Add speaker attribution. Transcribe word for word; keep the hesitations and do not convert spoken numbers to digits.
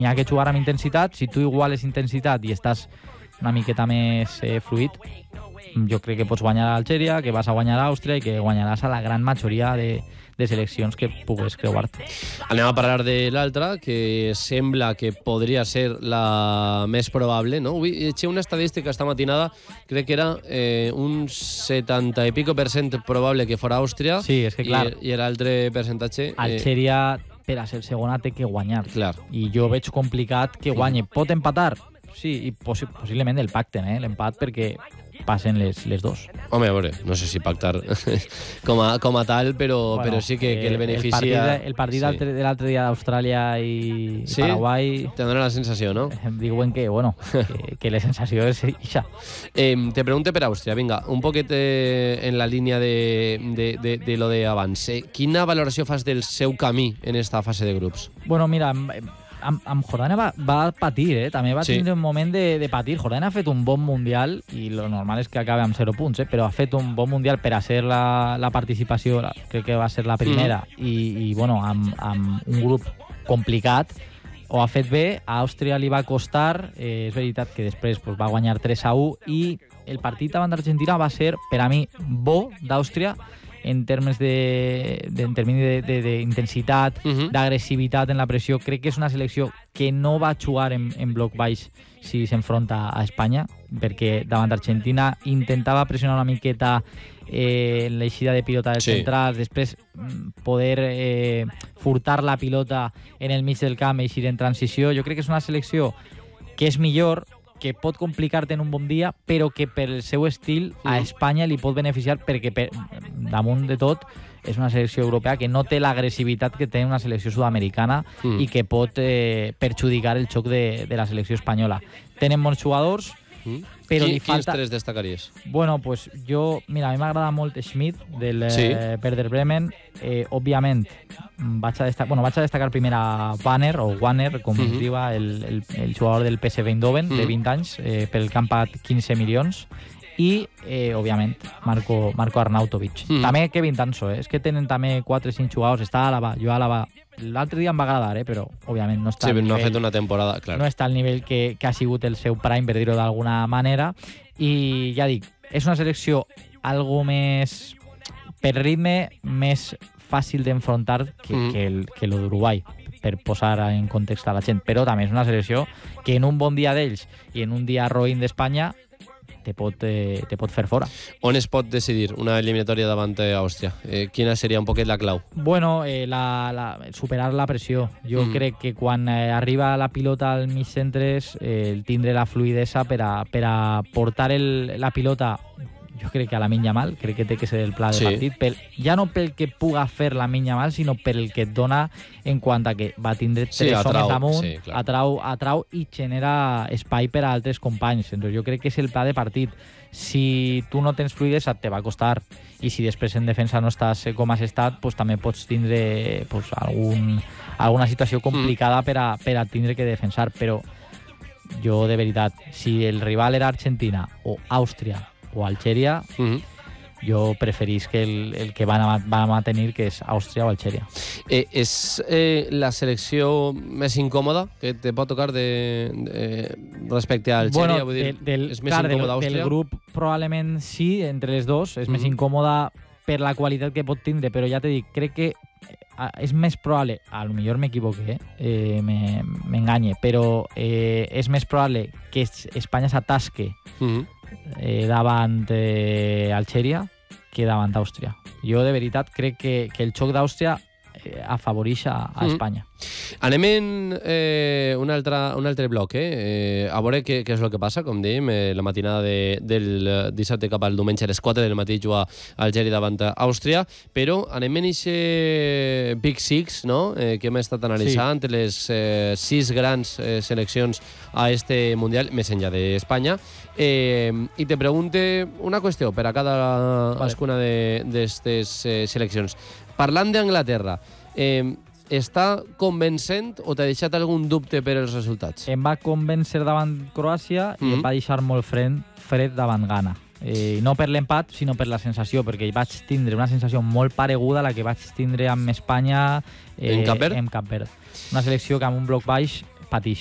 Speaker 1: n'hi ha que jugar amb intensitat. Si tu iguales intensitat i estàs una miqueta més eh, fluid, jo crec que pots guanyar a Algèria, que vas a guanyar a Àustria i que guanyaràs a la gran majoria de, de seleccions que pugues creuar-te.
Speaker 2: Anem a parlar de l'altra, que sembla que podria ser la més probable, no? Avui he una estadística esta matinada, crec que era eh, un setanta i pico per cent probable que fora Àustria.
Speaker 1: Sí, és que clar,
Speaker 2: i, i l'altre percentatge...
Speaker 1: Algèria, eh, per a ser segona, té que guanyar.
Speaker 2: Clar.
Speaker 1: I jo veig complicat que guanyi. Pot empatar? Sí, i possi possiblement el pacten, eh? L'empat, perquè passen les, les dos.
Speaker 2: Home, a veure, no sé si pactar com, a, com a tal, però,
Speaker 1: bueno,
Speaker 2: però sí que, que el beneficia...
Speaker 1: El partit, el partit sí. de l'altre dia d'Austràlia i,
Speaker 2: sí?
Speaker 1: i Paraguai...
Speaker 2: Te dona la sensació, no?
Speaker 1: Em diuen que, bueno, que, que la sensació és ixa.
Speaker 2: Eh, te pregunte per Àustria, vinga, un poquet eh, en la línia de, de, de, de lo de abans. Eh, quina valoració fas del seu camí en esta fase de grups?
Speaker 1: Bueno, mira... Amb, amb Jordània va, va patir, eh? També va
Speaker 2: sí.
Speaker 1: tindre un moment de, de patir. Jordània ha fet un bon mundial i lo normal és que acabi amb zero punts, eh? Però ha fet un bon mundial per a ser la, la participació, la, crec que va ser la primera, mm. i, i bueno, amb, amb un grup complicat, ho ha fet bé. A Àustria li va costar, eh, és veritat que després pues, va guanyar tres a u, i el partit davant d'Argentina va ser, per a mi, bo d'Àustria, en termes de, de en termini d'intensitat, uh -huh. d'agressivitat en la pressió. Crec que és una selecció que no va jugar en, en bloc baix si s'enfronta a Espanya, perquè davant d'Argentina intentava pressionar una miqueta eh, en l'eixida de pilota dels sí. centrals, després poder eh, furtar la pilota en el mig del camp i eixir en transició. Jo crec que és una selecció que és millor, que pot complicar-te en un bon dia, però que per el seu estil a Espanya li pot beneficiar, perquè per, damunt de tot és una selecció europea que no té l'agressivitat que té una selecció sud-americana mm. i que pot eh, perjudicar el xoc de, de la selecció espanyola. Tenen bons jugadors, mm. però
Speaker 2: Qui,
Speaker 1: li falta...
Speaker 2: Quins tres destacaries?
Speaker 1: Bueno, pues jo... Mira, a mi m'agrada molt Schmidt, del
Speaker 2: sí.
Speaker 1: eh, Werder Bremen. Eh, òbviament, vaig a destacar, bueno, vaig a destacar primer a Wanner, o Wanner, com uh -huh. es diu, el, el, el jugador del P S V Eindhoven, uh -huh. de vint anys, eh, pel que han pagat quinze milions. I, eh, òbviament, Marco, Marco Arnautovic. Uh -huh. També Kevin Danso, eh? És que tenen també quatre o cinc jugadors. Està a Àlava, jo a Àlava... L'altre dia em va agradar, eh? Però, òbviament, no està
Speaker 2: sí,
Speaker 1: al
Speaker 2: no
Speaker 1: nivell...
Speaker 2: ha fet una temporada, clar.
Speaker 1: No està al nivell que, que ha sigut el seu prime, per dir-ho d'alguna manera. I, ja dic, és una selecció algo més... per ritme, més fàcil d'enfrontar que, mm. que, el, que lo d'Uruguai, per posar en context a la gent. Però també és una selecció que en un bon dia d'ells i en un dia roïn d'Espanya te pot, eh, te pot fer fora.
Speaker 2: On es pot decidir una eliminatòria davant d'Àustria? Eh, quina seria un poquet la clau?
Speaker 1: Bueno, eh, la, la, superar la pressió. Jo mm. crec que quan eh, arriba la pilota al mig centres, eh, el tindre la fluidesa per a, per a portar el, la pilota, jo crec que a Lamine Yamal, crec que té que ser el pla de
Speaker 2: sí.
Speaker 1: partit, pel, ja no pel que puga fer Lamine Yamal, sinó pel que et dona en quant a que va tindre tres sí, homes damunt, sí, atrau, atrau i genera espai per a altres companys. Entonces, jo crec que és el pla de partit. Si tu no tens fluidesa, te va costar, i si després en defensa no estàs com has estat, pues, també pots tindre pues, algun, alguna situació complicada mm. per, a, per a tindre que defensar. Però jo, de veritat, si el rival era Argentina o Àustria o Algèria, uh -huh. jo preferís que el, el que van a, van a tenir, que és Àustria o Algèria.
Speaker 2: Eh, és eh, la selecció més incòmoda que te pot tocar de, de, respecte a Algèria?
Speaker 1: Bueno,
Speaker 2: vull dir,
Speaker 1: del, del,
Speaker 2: és més
Speaker 1: clar,
Speaker 2: incòmoda
Speaker 1: del,
Speaker 2: Àustria?
Speaker 1: del grup probablement sí, entre les dos. És uh -huh. més incòmoda per la qualitat que pot tindre, però ja t'he dit, crec que és més probable, a lo millor m'equivoqué, eh, m'enganye, però eh, és més probable que Espanya s'atasque uh -huh. eh, davant eh, Algèria que davant Àustria. Jo, de veritat, crec que, que el xoc d'Àustria eh, afavoreix a, a Espanya.
Speaker 2: Mm. Anem en eh, un, altre, un altre bloc, eh? Eh, a veure què, què és el que passa, com dèiem, eh, la matinada de, del dissabte cap al diumenge a les quatre del matí juga Algèria davant Àustria, però anem en eixe Big Six, no? eh, que hem estat analitzant, sí. les eh, sis grans eh, seleccions a este Mundial, més enllà d'Espanya, eh, i te pregunte una qüestió per a cada cadascuna vale. d'aquestes eh, seleccions. Parlant d'Anglaterra, eh, està convencent o t'ha deixat algun dubte per els resultats?
Speaker 1: Em va convèncer davant Croàcia i mm-hmm. em va deixar molt fred, fred davant Ghana. Eh, no per l'empat, sinó per la sensació, perquè vaig tindre una sensació molt pareguda a la que vaig tindre amb Espanya eh,
Speaker 2: en Cap Verd.
Speaker 1: En Cap Verd. Una selecció que amb un bloc baix patir